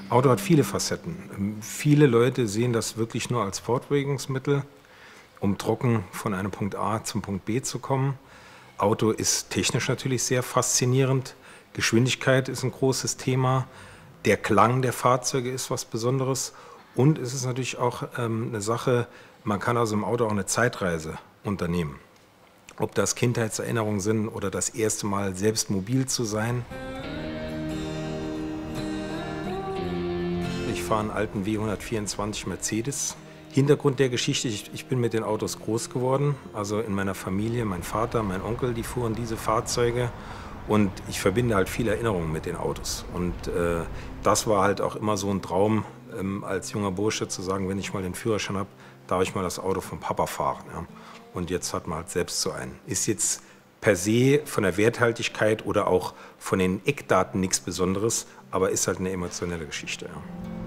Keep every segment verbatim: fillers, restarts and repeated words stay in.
Auto hat viele Facetten. Ähm, Viele Leute sehen das wirklich nur als Fortbewegungsmittel, um trocken von einem Punkt A zum Punkt B zu kommen. Auto ist technisch natürlich sehr faszinierend. Geschwindigkeit ist ein großes Thema. Der Klang der Fahrzeuge ist was Besonderes. Und es ist natürlich auch ähm, eine Sache, man kann also im Auto auch eine Zeitreise unternehmen. Ob das Kindheitserinnerungen sind oder das erste Mal selbst mobil zu sein. Ich fahre einen alten W hundertvierundzwanzig Mercedes. Hintergrund der Geschichte, ich, ich bin mit den Autos groß geworden. Also in meiner Familie, mein Vater, mein Onkel, die fuhren diese Fahrzeuge. Und ich verbinde halt viele Erinnerungen mit den Autos. Und äh, das war halt auch immer so ein Traum, ähm, als junger Bursche zu sagen, wenn ich mal den Führerschein habe, darf ich mal das Auto vom Papa fahren. Ja. Und jetzt hat man halt selbst so einen. Ist jetzt per se von der Werthaltigkeit oder auch von den Eckdaten nichts Besonderes, aber ist halt eine emotionelle Geschichte. Ja.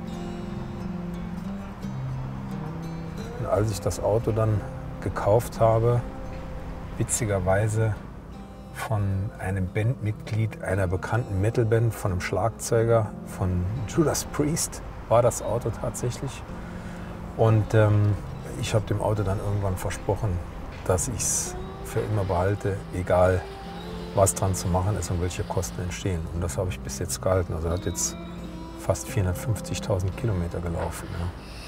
Und als ich das Auto dann gekauft habe, witzigerweise von einem Bandmitglied einer bekannten Metalband, von einem Schlagzeuger, von Judas Priest, war das Auto tatsächlich. Und ähm, ich habe dem Auto dann irgendwann versprochen, dass ich es für immer behalte, egal was dran zu machen ist und welche Kosten entstehen. Und das habe ich bis jetzt gehalten. Also hat jetzt fast vierhundertfünfzigtausend Kilometer gelaufen. Ja.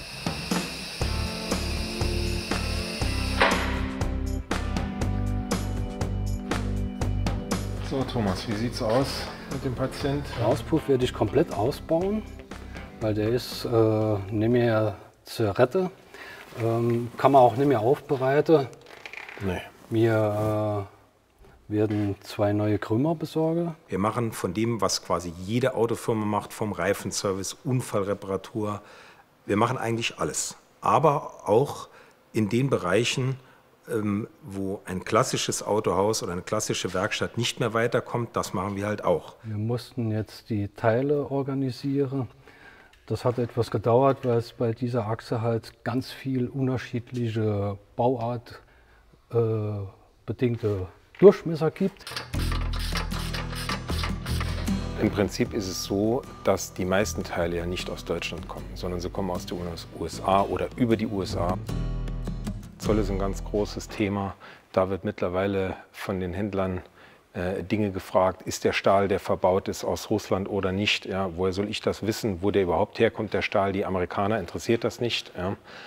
So Thomas, wie sieht's aus mit dem Patient? Den Auspuff werde ich komplett ausbauen, weil der ist äh, nicht mehr zur Rette. Ähm, kann man auch nicht mehr aufbereiten. Nee. Wir äh, werden zwei neue Krümmer besorgen. Wir machen von dem, was quasi jede Autofirma macht, vom Reifenservice, Unfallreparatur, wir machen eigentlich alles. Aber auch in den Bereichen, ähm, wo ein klassisches Autohaus oder eine klassische Werkstatt nicht mehr weiterkommt, das machen wir halt auch. Wir mussten jetzt die Teile organisieren. Das hat etwas gedauert, weil es bei dieser Achse halt ganz viel unterschiedliche Bauart äh, bedingte Durchmesser gibt. Im Prinzip ist es so, dass die meisten Teile ja nicht aus Deutschland kommen, sondern sie kommen aus den U S A oder über die U S A. Zoll ist ein ganz großes Thema. Da wird mittlerweile von den Händlern äh, Dinge gefragt, ist der Stahl, der verbaut ist, aus Russland oder nicht? Ja, woher soll ich das wissen, wo der überhaupt herkommt, der Stahl? Die Amerikaner interessiert das nicht. Ja.